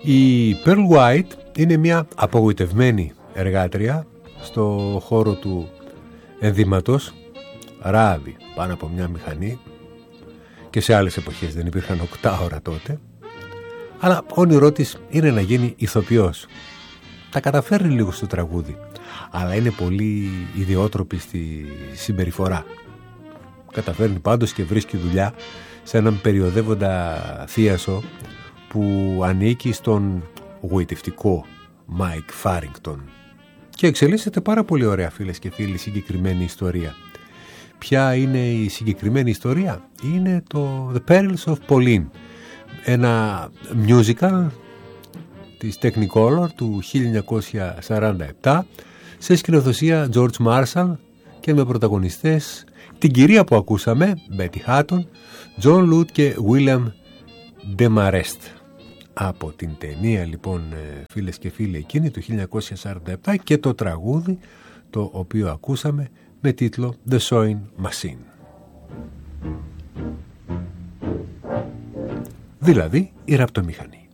Η Pearl White είναι μια απογοητευμένη εργάτρια στο χώρο του ενδύματος, ράβει πάνω από μια μηχανή, και σε άλλες εποχές δεν υπήρχαν 8 ώρα τότε, αλλά όνειρό της είναι να γίνει ηθοποιός. Τα καταφέρνει λίγο στο τραγούδι, αλλά είναι πολύ ιδιότροπη στη συμπεριφορά. Καταφέρνει πάντως και βρίσκει δουλειά σε έναν περιοδεύοντα θίασο που ανήκει στον γοητευτικό Mike Farrington, και εξελίσσεται πάρα πολύ ωραία, φίλες και φίλοι, συγκεκριμένη ιστορία. Ποια είναι η συγκεκριμένη ιστορία? Είναι το The Perils of Pauline, ένα musical της Technicolor του 1947 σε σκηνοθεσία George Marshall και με πρωταγωνιστές την κυρία που ακούσαμε, Betty Hutton, John Lute και William Demarest. Από την ταινία λοιπόν, φίλες και φίλοι, εκείνη του 1947, και το τραγούδι το οποίο ακούσαμε με τίτλο The Sewing Machine. Δηλαδή η ραπτομηχανή.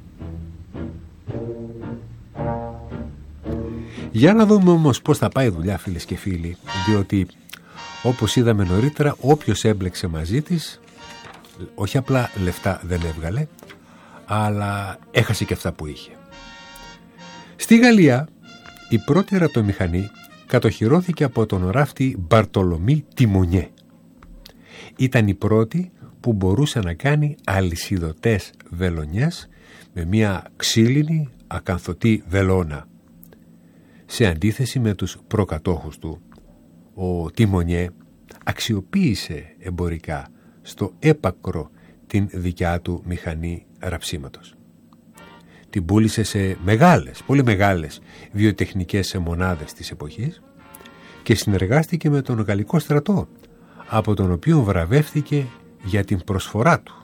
Για να δούμε όμως πώς θα πάει η δουλειά, φίλες και φίλοι, διότι όπως είδαμε νωρίτερα, όποιος έμπλεξε μαζί της όχι απλά λεφτά δεν έβγαλε, αλλά έχασε και αυτά που είχε. Στη Γαλλία η πρώτη ραπτομηχανή κατοχυρώθηκε από τον ράφτη Μπαρτολομή Τιμονιέ. Ήταν η πρώτη που μπορούσε να κάνει αλυσιδωτές βελονιές με μια ξύλινη ακανθωτή βελόνα. Σε αντίθεση με τους προκατόχους του, ο Τιμονιέ αξιοποίησε εμπορικά στο έπακρο την δικιά του μηχανή ραψίματος. Την πούλησε σε μεγάλες, πολύ μεγάλες βιοτεχνικές μονάδες της εποχής και συνεργάστηκε με τον Γαλλικό στρατό, από τον οποίο βραβεύτηκε για την προσφορά του.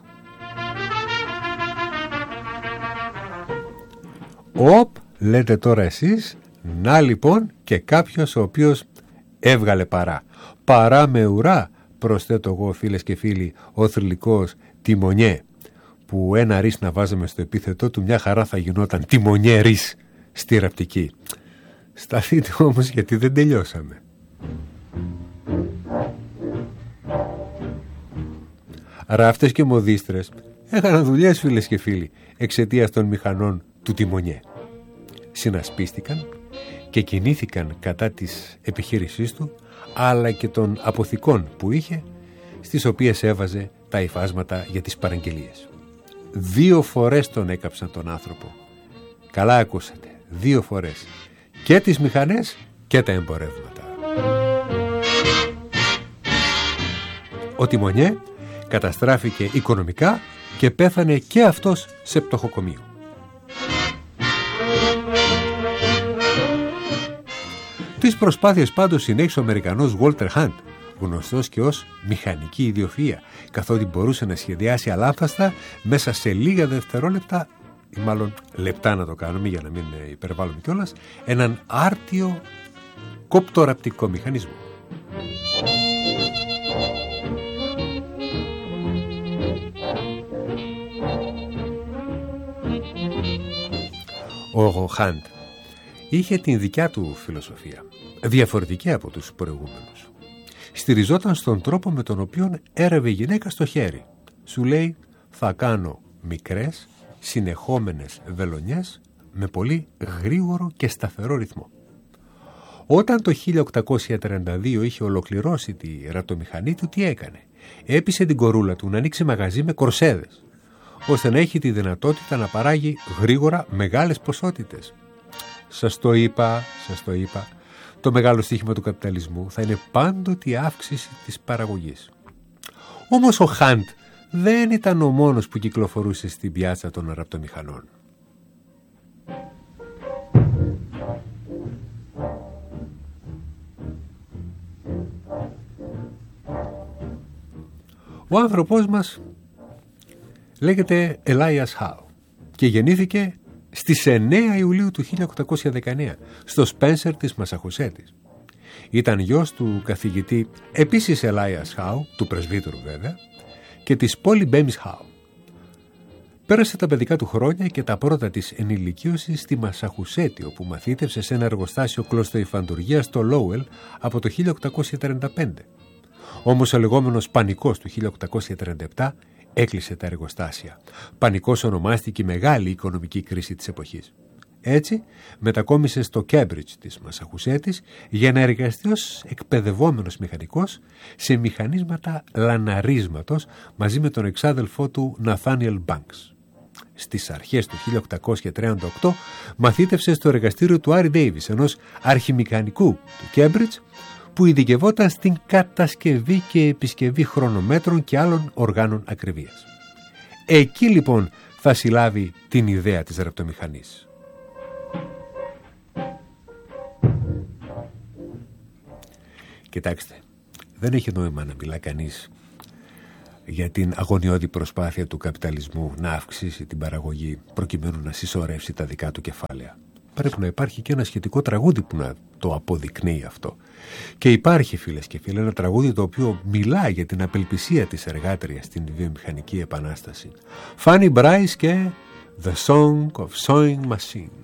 Οπ, λέτε τώρα εσείς, να λοιπόν και κάποιος ο οποίος έβγαλε παρά. Παρά με ουρά, προσθέτω εγώ, φίλες και φίλοι, ο θρυλικός Τιμονιέ, που ένα ρίς να βάζαμε στο επίθετό του, μια χαρά θα γινόταν Τιμονιέ ρίς στη ραπτική. Σταθείτε όμως, γιατί δεν τελειώσαμε. Ράφτες και μοδίστρες έκαναν δουλειές, φίλες και φίλοι, εξαιτίας των μηχανών του Τιμονιέ. Συνασπίστηκαν και κινήθηκαν κατά της επιχείρησής του, αλλά και των αποθηκών που είχε, στις οποίες έβαζε τα υφάσματα για τις παραγγελίες. 2 φορές τον έκαψαν τον άνθρωπο. Καλά ακούσατε, 2 φορές. Και τις μηχανές και τα εμπορεύματα. Ο Τιμονιέ καταστράφηκε οικονομικά και πέθανε και αυτός σε πτωχοκομείο. Τις προσπάθειες πάντως συνέχισε ο Αμερικανός Walter Hunt, γνωστός και ως μηχανική ιδιοφυΐα, καθότι μπορούσε να σχεδιάσει αλάνθαστα μέσα σε λίγα δευτερόλεπτα, ή μάλλον λεπτά να το κάνουμε για να μην υπερβάλλουμε κιόλας, έναν άρτιο κοπτοραπτικό μηχανισμό. Ο Χαντ είχε την δικιά του φιλοσοφία, διαφορετική από τους προηγούμενους. Στηριζόταν στον τρόπο με τον οποίο έρευε η γυναίκα στο χέρι. Σου λέει, θα κάνω μικρές, συνεχόμενες βελονιές με πολύ γρήγορο και σταθερό ρυθμό. Όταν το 1832 είχε ολοκληρώσει τη ραπτομηχανή του, τι έκανε? Έπεισε την κορούλα του να ανοίξει μαγαζί με κορσέδες, ώστε να έχει τη δυνατότητα να παράγει γρήγορα μεγάλες ποσότητες. Σας το είπα, το μεγάλο στοίχημα του καπιταλισμού θα είναι πάντοτε η αύξηση της παραγωγής. Όμως ο Χαντ δεν ήταν ο μόνος που κυκλοφορούσε στην πιάτσα των ραπτομηχανών. Ο άνθρωπός μας λέγεται Elias Howe και γεννήθηκε στις 9 Ιουλίου του 1819 στο Σπένσερ της Μασαχουσέτης. Ήταν γιος του καθηγητή επίσης Elias Howe, του πρεσβύτερου βέβαια, και της Polly Bemis Howe. Πέρασε τα παιδικά του χρόνια και τα πρώτα της ενηλικίωσης στη Μασαχουσέτη, όπου μαθήτευσε σε ένα εργοστάσιο κλωστοϊφαντουργίας στο Λόουελ από το 1835. Όμως ο λεγόμενος πανικός του 1837 έκλεισε τα εργοστάσια. Πανικός ονομάστηκε η μεγάλη οικονομική κρίση της εποχής. Έτσι μετακόμισε στο Κέμπριτζ της Μασαχουσέτης για να εργαστεί ως εκπαιδευόμενος μηχανικός σε μηχανίσματα λαναρίσματος μαζί με τον εξάδελφό του Ναθάνιελ Μπάνκς. Στις αρχές του 1838 μαθήτευσε στο εργαστήριο του Άρι Ντέιβις, ενός αρχιμηχανικού του Κέμπριτζ που ειδικευόταν στην κατασκευή και επισκευή χρονομέτρων και άλλων οργάνων ακριβίας. Εκεί λοιπόν θα συλλάβει την ιδέα της ρεπτομηχανής. Κοιτάξτε, δεν έχει νόημα να μιλά κανείς για την αγωνιώδη προσπάθεια του καπιταλισμού να αυξήσει την παραγωγή προκειμένου να συσσωρεύσει τα δικά του κεφάλαια. Πρέπει να υπάρχει και ένα σχετικό τραγούδι που να το αποδεικνύει αυτό. Και υπάρχει, φίλες και φίλοι, ένα τραγούδι το οποίο μιλά για την απελπισία της εργάτριας στην βιομηχανική επανάσταση. Fanny Brice και The Song of Sewing Machine.